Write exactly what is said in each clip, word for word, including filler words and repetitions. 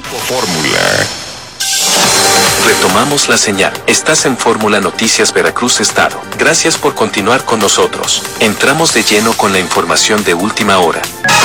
Fórmula. Retomamos la señal. Estás en Fórmula Noticias Veracruz Estado. Gracias por continuar con nosotros. Entramos de lleno con la información de última hora.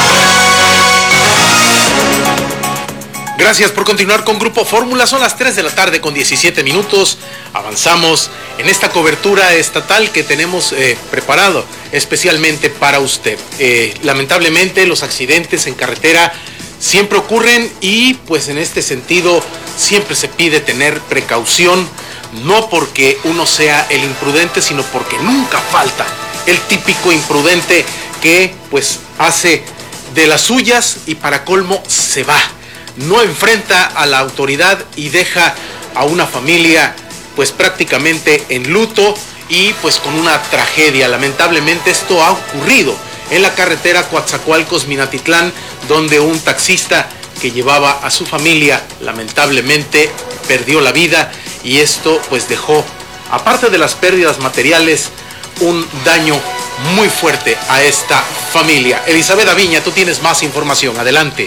Gracias por continuar con Grupo Fórmula. Son las tres de la tarde con diecisiete minutos. Avanzamos en esta cobertura estatal que tenemos eh, preparado especialmente para usted. Eh, lamentablemente los accidentes en carretera siempre ocurren y pues en este sentido siempre se pide tener precaución, no porque uno sea el imprudente, sino porque nunca falta el típico imprudente que pues hace de las suyas y para colmo se va. No enfrenta a la autoridad y deja a una familia pues prácticamente en luto y pues con una tragedia. Lamentablemente esto ha ocurrido en la carretera Coatzacoalcos-Minatitlán, donde un taxista que llevaba a su familia lamentablemente perdió la vida y esto pues dejó, aparte de las pérdidas materiales, un daño muy fuerte a esta familia. Elizabeth Aviña, tú tienes más información, adelante.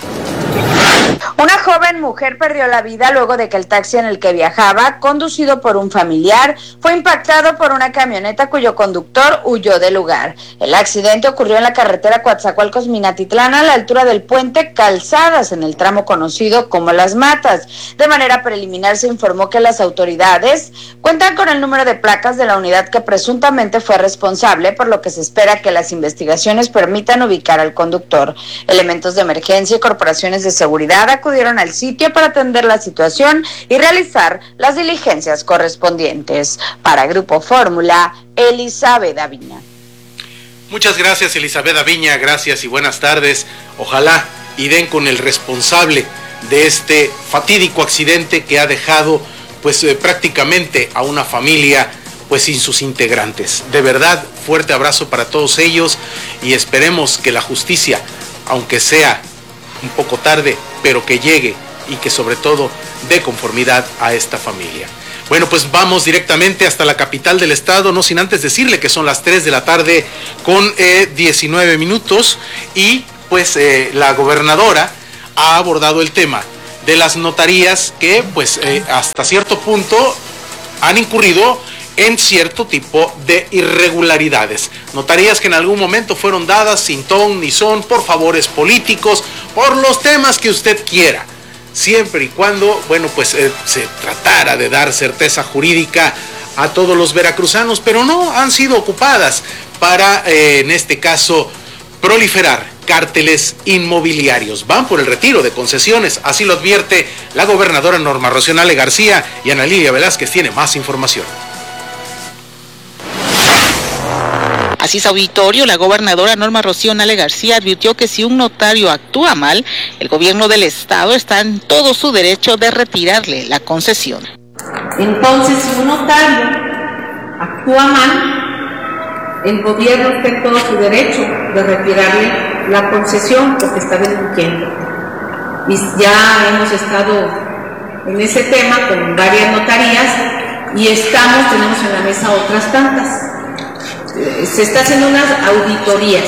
Una joven mujer perdió la vida luego de que el taxi en el que viajaba, conducido por un familiar, fue impactado por una camioneta cuyo conductor huyó del lugar. El accidente ocurrió en la carretera Coatzacoalcos-Minatitlán a la altura del puente Calzadas, en el tramo conocido como Las Matas. De manera preliminar se informó que las autoridades cuentan con el número de placas de la unidad que presuntamente fue responsable, por lo que se espera que las investigaciones permitan ubicar al conductor. Elementos de emergencia y corporaciones de seguridad acudieron al sitio para atender la situación y realizar las diligencias correspondientes. Para Grupo Fórmula, Elizabeth Aviña. Muchas gracias, Elizabeth Aviña, gracias y buenas tardes. Ojalá y den con el responsable de este fatídico accidente que ha dejado pues eh, prácticamente a una familia pues sin sus integrantes. De verdad, fuerte abrazo para todos ellos y esperemos que la justicia, aunque sea un poco tarde, pero que llegue y que sobre todo dé conformidad a esta familia. Bueno, pues vamos directamente hasta la capital del estado, no sin antes decirle que son las tres de la tarde con eh, diecinueve minutos y pues eh, la gobernadora ha abordado el tema de las notarías que pues eh, hasta cierto punto han incurrido en cierto tipo de irregularidades. Notarías que en algún momento fueron dadas sin ton ni son, por favores políticos, por los temas que usted quiera, siempre y cuando, bueno, pues eh, se tratara de dar certeza jurídica a todos los veracruzanos, pero no han sido ocupadas para, eh, en este caso, proliferar cárteles inmobiliarios. Van por el retiro de concesiones, así lo advierte la gobernadora Norma Rocío Nale García, y Ana Lilia Velázquez tiene más información. Así es, auditorio, la gobernadora Norma Rocío Nale García advirtió que si un notario actúa mal, el gobierno del estado está en todo su derecho de retirarle la concesión. Entonces, si un notario actúa mal, el gobierno está en todo su derecho de retirarle la concesión porque está delinquiendo. Y ya hemos estado en ese tema con varias notarías y estamos, tenemos en la mesa otras tantas. Se está haciendo unas auditorías.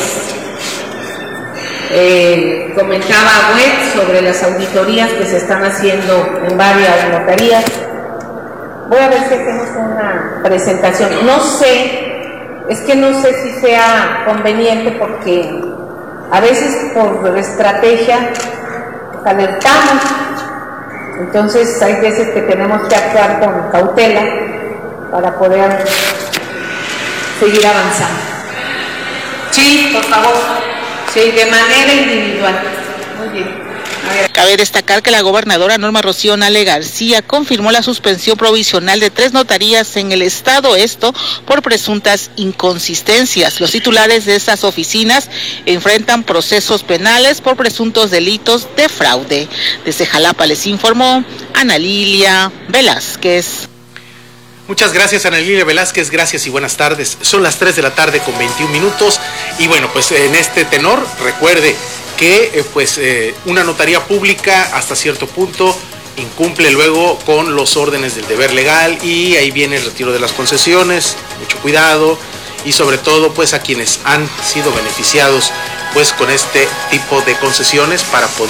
Eh, comentaba Web sobre las auditorías que se están haciendo en varias notarías. Voy a ver si hacemos una presentación. No sé, es que no sé si sea conveniente porque a veces por estrategia alertamos. Entonces hay veces que tenemos que actuar con cautela para poder seguir avanzando. Sí, por favor. Sí, de manera individual. Muy bien. Cabe destacar que la gobernadora Norma Rocío Nale García confirmó la suspensión provisional de tres notarías en el estado, esto por presuntas inconsistencias. Los titulares de estas oficinas enfrentan procesos penales por presuntos delitos de fraude. Desde Jalapa les informó Ana Lilia Velázquez. Muchas gracias, Ana Lilia Velázquez, gracias y buenas tardes. Son las tres de la tarde con veintiún minutos y bueno, pues en este tenor, recuerde que eh, pues eh, una notaría pública hasta cierto punto incumple luego con los órdenes del deber legal y ahí viene el retiro de las concesiones, mucho cuidado y sobre todo pues a quienes han sido beneficiados pues con este tipo de concesiones para poder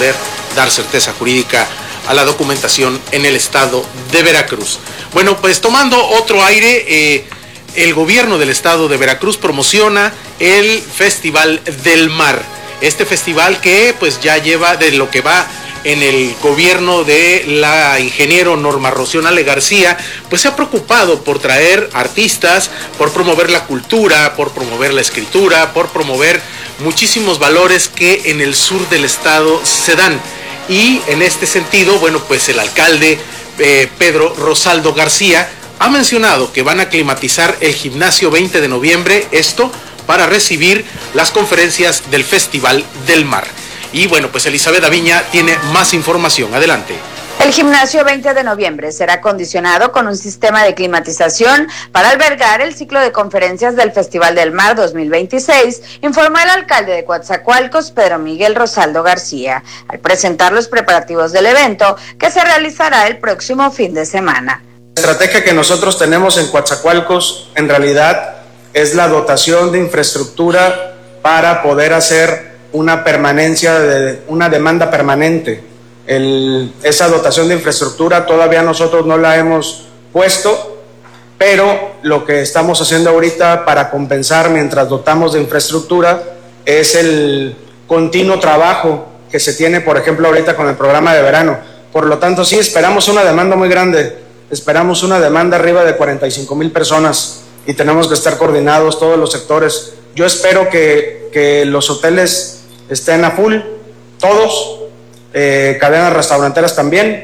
dar certeza jurídica a la documentación en el estado de Veracruz. Bueno, pues tomando otro aire, eh, el gobierno del estado de Veracruz promociona el Festival del Mar. Este festival que pues ya lleva de lo que va en el gobierno de la ingeniero Norma Rocío Nale García, pues se ha preocupado por traer artistas, por promover la cultura, por promover la escritura, por promover muchísimos valores que en el sur del estado se dan. Y en este sentido, bueno, pues el alcalde eh, Pedro Rosaldo García ha mencionado que van a climatizar el gimnasio veinte de noviembre, esto para recibir las conferencias del Festival del Mar. Y bueno, pues Elizabeth Aviña tiene más información. Adelante. El gimnasio veinte de noviembre será acondicionado con un sistema de climatización para albergar el ciclo de conferencias del Festival del Mar dos mil veintiséis, informó el alcalde de Coatzacoalcos, Pedro Miguel Rosaldo García, al presentar los preparativos del evento que se realizará el próximo fin de semana. La estrategia que nosotros tenemos en Coatzacoalcos en realidad es la dotación de infraestructura para poder hacer una permanencia, de una demanda permanente. El, esa dotación de infraestructura todavía nosotros no la hemos puesto, pero lo que estamos haciendo ahorita para compensar mientras dotamos de infraestructura es el continuo trabajo que se tiene, por ejemplo, ahorita con el programa de verano. Por lo tanto, sí, esperamos una demanda muy grande, esperamos una demanda arriba de cuarenta y cinco mil personas y tenemos que estar coordinados todos los sectores. Yo espero que, que los hoteles estén a full, todos, eh, cadenas restauranteras también,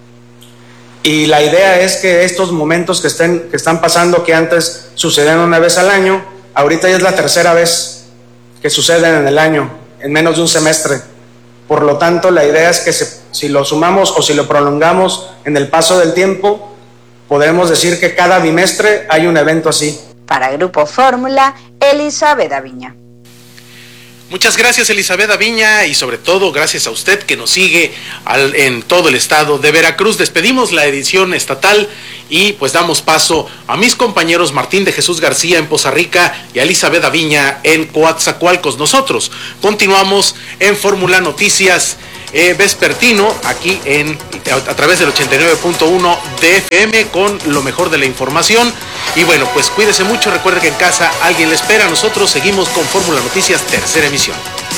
y la idea es que estos momentos que, estén, que están pasando, que antes sucedían una vez al año, ahorita ya es la tercera vez que suceden en el año, en menos de un semestre. Por lo tanto, la idea es que se, si lo sumamos o si lo prolongamos en el paso del tiempo, podemos decir que cada bimestre hay un evento así. Para Grupo Fórmula, Elizabeth Aviña. Muchas gracias, Elizabeth Aviña, y sobre todo gracias a usted que nos sigue al, en todo el estado de Veracruz. Despedimos la edición estatal y pues damos paso a mis compañeros Martín de Jesús García en Poza Rica y a Elizabeth Aviña en Coatzacoalcos. Nosotros continuamos en Fórmula Noticias eh, Vespertino, aquí en a, a través del ochenta y nueve punto uno de F M con lo mejor de la información. Y bueno, pues cuídese mucho, recuerde que en casa alguien le espera. Nosotros seguimos con Fórmula Noticias, tercera emisión.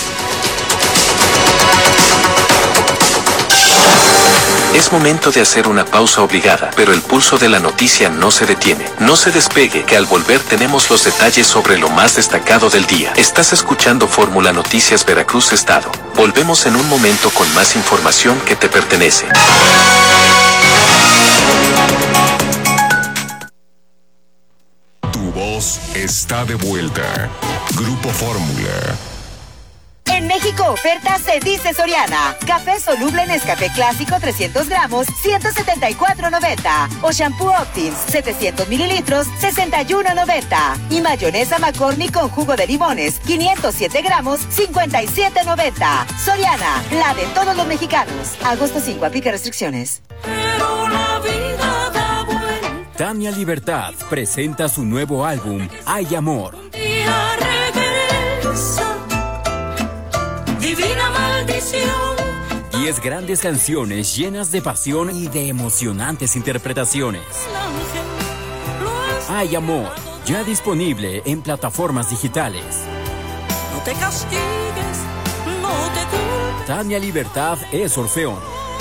Es momento de hacer una pausa obligada, pero el pulso de la noticia no se detiene. No se despegue, que al volver tenemos los detalles sobre lo más destacado del día. Estás escuchando Fórmula Noticias Veracruz Estado. Volvemos en un momento con más información que te pertenece. Tu voz está de vuelta. Grupo Fórmula. En México, oferta se dice Soriana. Café soluble Nescafé clásico trescientos gramos, ciento setenta y cuatro noventa. O shampoo Optins, setecientos mililitros, sesenta y uno noventa. Y mayonesa McCormick con jugo de limones, quinientos siete gramos, cincuenta y siete noventa. Soriana, la de todos los mexicanos. Agosto cinco, aplica restricciones. Pero la vida da vuelta. Tania Libertad presenta su nuevo álbum, Hay Amor. Un día regresa. Divina maldición. Diez grandes canciones llenas de pasión y de emocionantes interpretaciones. Hay Amor, ya disponible en plataformas digitales. No te castigues, no te culpes. Tania Libertad es Orfeón.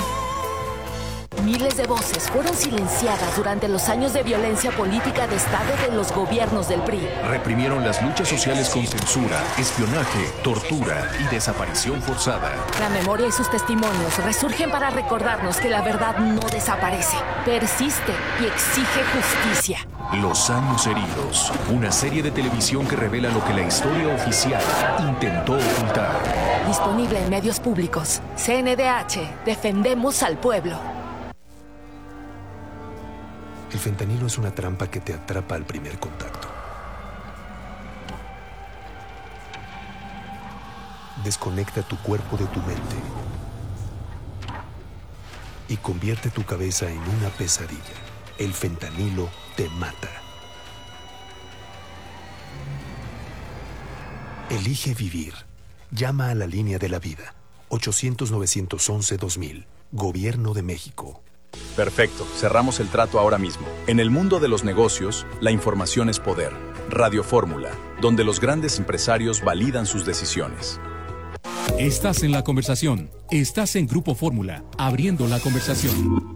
Miles de voces fueron silenciadas durante los años de violencia política de Estado de los gobiernos del P R I. Reprimieron las luchas sociales con censura, espionaje, tortura y desaparición forzada. La memoria y sus testimonios resurgen para recordarnos que la verdad no desaparece, persiste y exige justicia. Los años heridos, una serie de televisión que revela lo que la historia oficial intentó ocultar. Disponible en medios públicos. C N D H, defendemos al pueblo. El fentanilo es una trampa que te atrapa al primer contacto. Desconecta tu cuerpo de tu mente y convierte tu cabeza en una pesadilla. El fentanilo te mata. Elige vivir. Llama a la línea de la vida. ochocientos, novecientos once, dos mil. Gobierno de México. Perfecto, cerramos el trato ahora mismo. En el mundo de los negocios, la información es poder. Radio Fórmula, donde los grandes empresarios validan sus decisiones. Estás en la conversación. Estás en Grupo Fórmula, abriendo la conversación.